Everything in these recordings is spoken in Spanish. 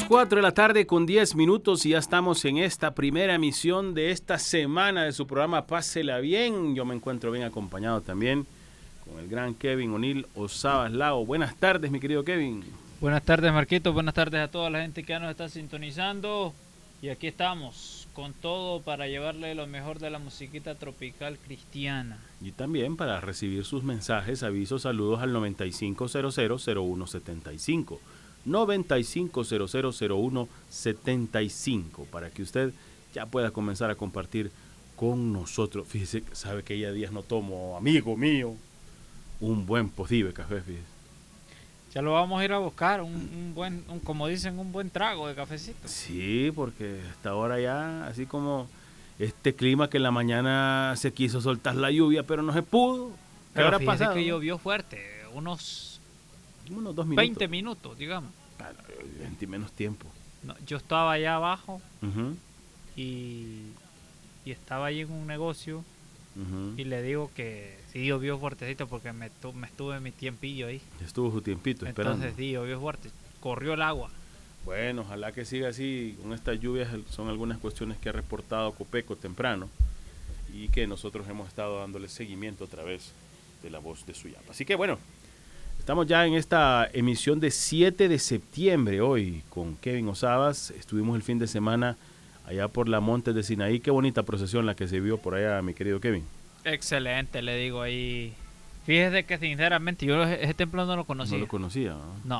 4 de la tarde con 10 minutos y ya estamos en esta primera emisión de esta semana de su programa Pásela Bien. Yo me encuentro bien acompañado también con el gran Kevin O'Neill Osabas Lao. Buenas tardes, mi querido Kevin. Buenas tardes, Marquito. Buenas tardes a toda la gente que ya nos está sintonizando. Y aquí estamos con todo para llevarle lo mejor de la musiquita tropical cristiana. Y también para recibir sus mensajes, avisos, saludos al 9500-0175. 9500-0175 para que usted ya pueda comenzar a compartir con nosotros. Fíjese, sabe que ya días no tomo, amigo mío, un buen posible café, fíjese. Ya lo vamos a ir a buscar, como dicen, un buen trago de cafecito. Sí, porque hasta ahora ya, así como este clima que en la mañana se quiso soltar la lluvia, pero no se pudo. ¿Qué habrá pasado? Que llovió fuerte, unos 2 minutos. 20 minutos, digamos. Claro, 20 menos tiempo. No, yo estaba allá abajo Uh-huh. y estaba allí en un negocio. Uh-huh. Y le digo que sí llovió fuertecito porque me estuve mi tiempillo ahí. Estuvo su tiempito esperando. Entonces sí, llovió fuerte, corrió el agua. Bueno, ojalá que siga así. Con estas lluvias son algunas cuestiones que ha reportado Copeco temprano y que nosotros hemos estado dándole seguimiento a través de la voz de Suyapa. Así que bueno, estamos ya en esta emisión de 7 de septiembre hoy con Kevin Osabas. Estuvimos el fin de semana allá por la Montes de Sinaí. Qué bonita procesión la que se vio por allá, mi querido Kevin. Excelente, le digo ahí. Fíjese que sinceramente yo ese templo no lo conocía. No lo conocía, ¿no? No.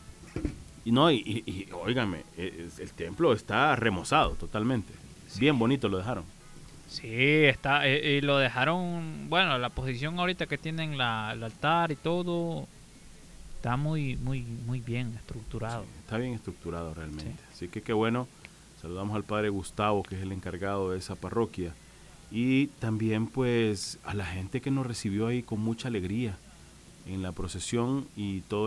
Y no, y óigame, el templo está remozado totalmente. Sí. Bien bonito lo dejaron. Sí, está, y lo dejaron, bueno, la posición ahorita que tienen el altar y todo, está muy bien estructurado. Sí, está bien estructurado realmente. Sí. Así que qué bueno, saludamos al padre Gustavo, que es el encargado de esa parroquia. Y también pues a la gente que nos recibió ahí con mucha alegría en la procesión y todo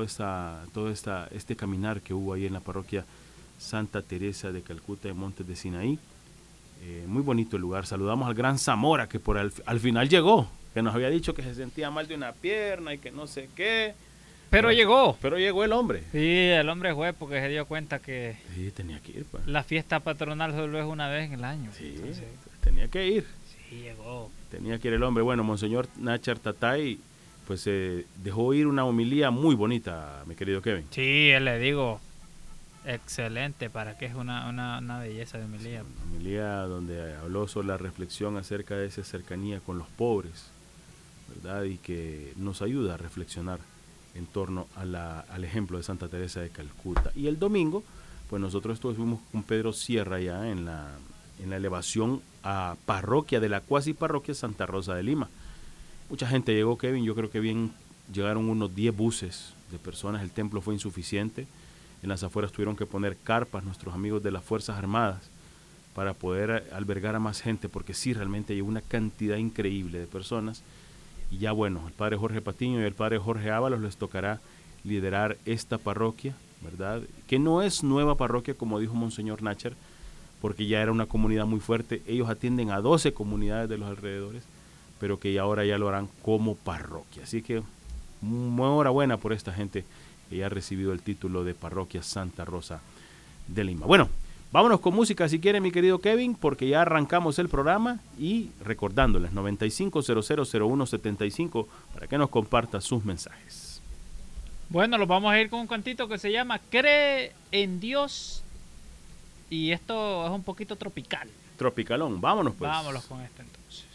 este caminar que hubo ahí en la parroquia Santa Teresa de Calcuta de Montes de Sinaí. Muy bonito el lugar. Saludamos al gran Zamora que al final llegó, que nos había dicho que se sentía mal de una pierna y que no sé qué. Pero llegó. Pero llegó el hombre. Sí, el hombre fue porque se dio cuenta que sí, tenía que ir, pues. La fiesta patronal solo es una vez en el año. Sí, entonces, tenía que ir. Sí, llegó. Tenía que ir el hombre. Bueno, Monseñor Nachar Tatay pues dejó ir una homilía muy bonita, mi querido Kevin. Sí, le digo, excelente, para que es una belleza de homilía. Sí, una homilía donde habló sobre la reflexión acerca de esa cercanía con los pobres, ¿verdad? Y que nos ayuda a reflexionar en torno al ejemplo de Santa Teresa de Calcuta. Y el domingo, pues nosotros estuvimos con Pedro Sierra ya en la elevación a parroquia de la cuasi parroquia Santa Rosa de Lima. Mucha gente llegó, Kevin, yo creo que llegaron unos 10 buses de personas, el templo fue insuficiente, en las afueras tuvieron que poner carpas nuestros amigos de las Fuerzas Armadas para poder albergar a más gente, porque sí, realmente llegó una cantidad increíble de personas. Y ya bueno, el padre Jorge Patiño y el padre Jorge Ábalos les tocará liderar esta parroquia, ¿verdad? Que no es nueva parroquia, como dijo Monseñor Nachar, porque ya era una comunidad muy fuerte. Ellos atienden a 12 comunidades de los alrededores, pero que ahora ya lo harán como parroquia. Así que muy enhorabuena por esta gente que ya ha recibido el título de parroquia Santa Rosa de Lima. Bueno, vámonos con música si quiere, mi querido Kevin, porque ya arrancamos el programa y recordándoles 95000175 para que nos comparta sus mensajes. Bueno, los vamos a ir con un cantito que se llama Cree en Dios y esto es un poquito tropical. Tropicalón, vámonos pues. Vámonos con esto entonces.